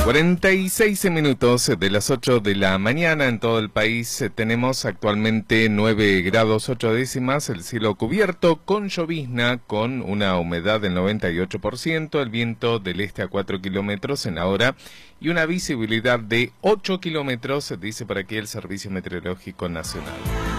46 minutos de las 8 de la mañana en todo el país. Tenemos actualmente 9 grados 8 décimas, el cielo cubierto con llovizna, con una humedad del 98%, el viento del este a 4 kilómetros en la hora y una visibilidad de 8 kilómetros, dice por aquí el Servicio Meteorológico Nacional.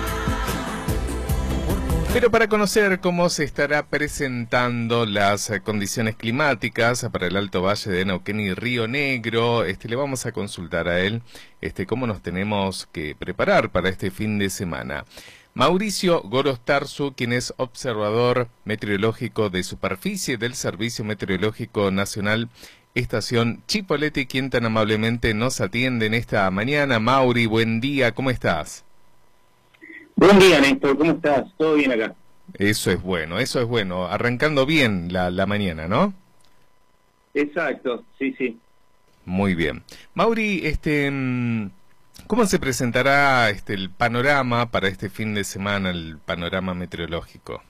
Pero para conocer cómo se estará presentando las condiciones climáticas para el Alto Valle de Neuquén y Río Negro, le vamos a consultar a él cómo nos tenemos que preparar para este fin de semana. Mauricio Gorostarzu, quien es observador meteorológico de superficie del Servicio Meteorológico Nacional, estación Chipoleti, quien tan amablemente nos atiende en esta mañana. Mauri, buen día, ¿cómo estás? Buen día, Néstor, ¿cómo estás? ¿Todo bien acá? Eso es bueno. Arrancando bien la mañana, ¿no? Exacto, sí. Muy bien. Mauri, ¿cómo se presentará el panorama para este fin de semana, el panorama meteorológico?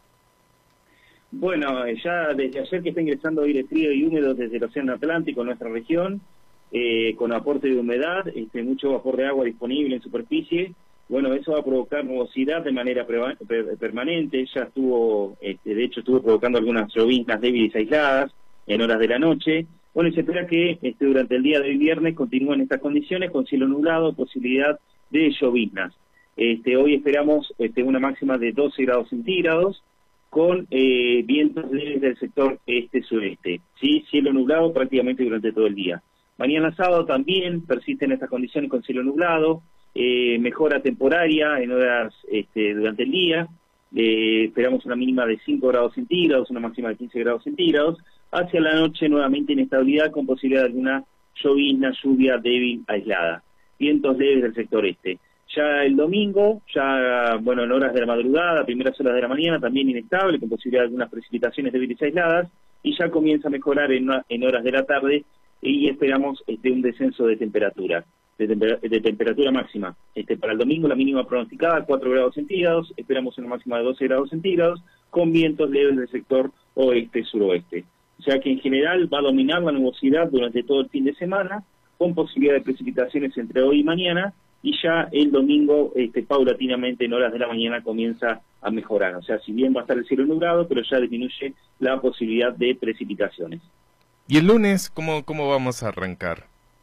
Bueno, ya desde ayer que está ingresando aire frío y húmedo desde el Océano Atlántico en nuestra región, con aporte de humedad, mucho vapor de agua disponible en superficie. Bueno, eso va a provocar nubosidad de manera permanente. Ya de hecho estuvo provocando algunas lloviznas débiles aisladas en horas de la noche. Bueno, y se espera que durante el día de hoy viernes continúen estas condiciones con cielo nublado, posibilidad de lloviznas. Hoy esperamos una máxima de 12 grados centígrados con vientos leves del sector este-sureste. ¿Sí? Cielo nublado prácticamente durante todo el día. Mañana sábado también persisten estas condiciones con cielo nublado. Mejora temporaria en horas durante el día, esperamos una mínima de 5 grados centígrados, una máxima de 15 grados centígrados, hacia la noche nuevamente inestabilidad con posibilidad de alguna llovizna, lluvia débil aislada, vientos leves del sector este. Ya el domingo, en horas de la madrugada, primeras horas de la mañana, también inestable, con posibilidad de algunas precipitaciones débiles aisladas, y ya comienza a mejorar en horas de la tarde, y esperamos un descenso de temperatura. De temperatura máxima. Para el domingo la mínima pronosticada 4 grados centígrados, esperamos una máxima de 12 grados centígrados, con vientos leves del sector oeste-suroeste. O sea que en general va a dominar la nubosidad durante todo el fin de semana, con posibilidad de precipitaciones entre hoy y mañana, y ya el domingo paulatinamente en horas de la mañana comienza a mejorar. O sea, si bien va a estar el cielo nublado, pero ya disminuye la posibilidad de precipitaciones. ¿Y el lunes cómo vamos a arrancar?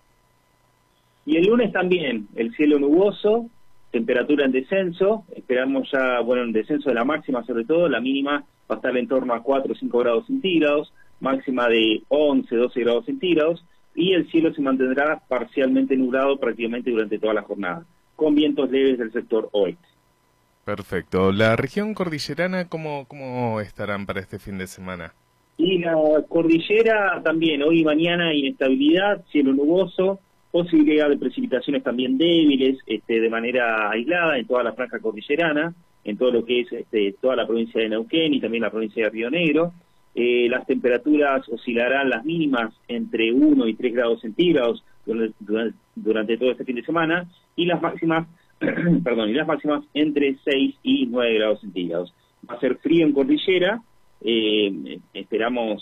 Y el lunes también, el cielo nuboso, temperatura en descenso, esperamos ya, en descenso de la máxima sobre todo, la mínima va a estar en torno a 4 o 5 grados centígrados, máxima de 11, 12 grados centígrados, y el cielo se mantendrá parcialmente nublado prácticamente durante toda la jornada, con vientos leves del sector oeste. Perfecto. ¿La región cordillerana cómo estarán para este fin de semana? Y la cordillera también, hoy y mañana inestabilidad, cielo nuboso, posibilidad de precipitaciones también débiles, de manera aislada en toda la franja cordillerana, en todo lo que es toda la provincia de Neuquén y también la provincia de Río Negro. Las temperaturas oscilarán las mínimas entre 1 y 3 grados centígrados durante todo este fin de semana, y las máximas, entre 6 y 9 grados centígrados. Va a ser frío en cordillera, esperamos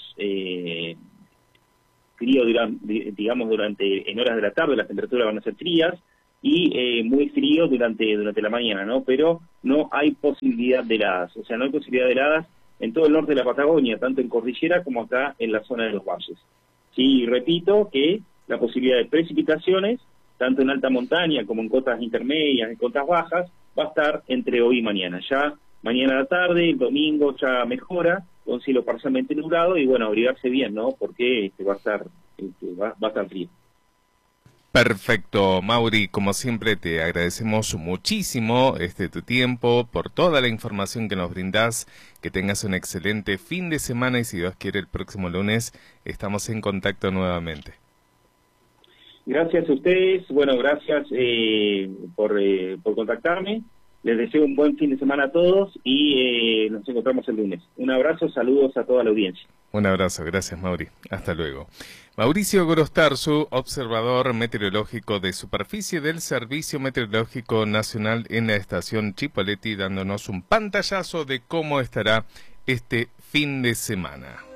frío, en horas de la tarde las temperaturas van a ser frías y muy frío durante la mañana, ¿no? Pero no hay posibilidad de heladas, o sea, no hay posibilidad de heladas en todo el norte de la Patagonia, tanto en cordillera como acá en la zona de los valles. Sí, repito que la posibilidad de precipitaciones, tanto en alta montaña como en cotas intermedias, en cotas bajas, va a estar entre hoy y mañana. Ya mañana a la tarde, el domingo ya mejora, con cielo parcialmente nublado, y abrigarse bien, ¿no? Porque va a estar frío. Perfecto, Mauri, como siempre te agradecemos muchísimo tu tiempo, por toda la información que nos brindás, que tengas un excelente fin de semana y si Dios quiere el próximo lunes estamos en contacto nuevamente. Gracias a ustedes, gracias por contactarme. Les deseo un buen fin de semana a todos y nos encontramos el lunes. Un abrazo, saludos a toda la audiencia. Un abrazo, gracias Mauri. Hasta luego. Mauricio Gorostarzu, observador meteorológico de superficie del Servicio Meteorológico Nacional en la estación Chipoleti, dándonos un pantallazo de cómo estará este fin de semana.